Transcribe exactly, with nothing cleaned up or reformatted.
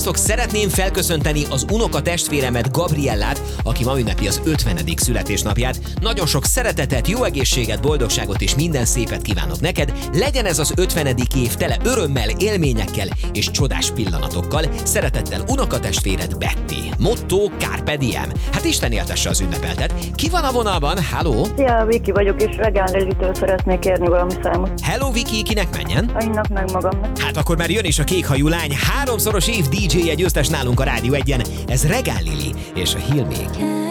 Szeretném felköszönteni az unoka testvéremet, Gabriellát, aki ma ünnepi az ötvenedik születésnapját. Nagyon sok szeretetet, jó egészséget, boldogságot és minden szépet kívánok neked. Legyen ez az ötvenedik év tele örömmel, élményekkel és csodás pillanatokkal. Szeretettel unoka testvéred, Betty. Motto Carpe Diem. Hát Isten éltesse az ünnepeltet. Ki van a vonalban? Halló? Szia, Viki vagyok, és Regál Lilitől szeretnék kérni valami számot. Hello, Viki, kinek menjen? Annak meg magamnak. Hát akkor már jön is a kékhajú lány, háromszoros év dé dzsé-je győztes nálunk a Rádió egyen. Ez Regál Lili és a Heal Me.